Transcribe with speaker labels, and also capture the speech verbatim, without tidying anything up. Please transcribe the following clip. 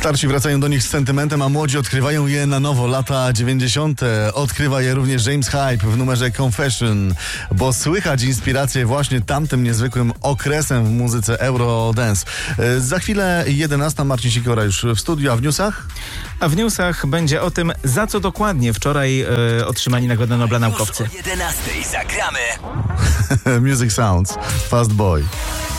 Speaker 1: Starsi wracają do nich z sentymentem, a młodzi odkrywają je na nowo. Lata dziewięćdziesiąte. Odkrywa je również James Hype w numerze Confession, bo słychać inspirację właśnie tamtym niezwykłym okresem w muzyce Eurodance. Za chwilę jedenasta. Marcin Sikora już w studiu, a w newsach?
Speaker 2: A w newsach będzie o tym, za co dokładnie wczoraj e, otrzymali Nagrodę Nobla naukowcy.
Speaker 3: Już o jedenastej zagramy
Speaker 1: Music Sounds, Fast Boy.